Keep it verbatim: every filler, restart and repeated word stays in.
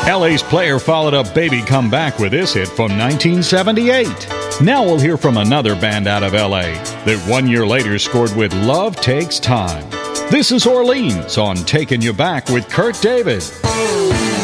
L A's Player followed up Baby Come Back with this hit from nineteen seventy-eight. Now we'll hear from another band out of L A that one year later scored with Love Takes Time. This is Orleans on Taking You Back with Kurt David.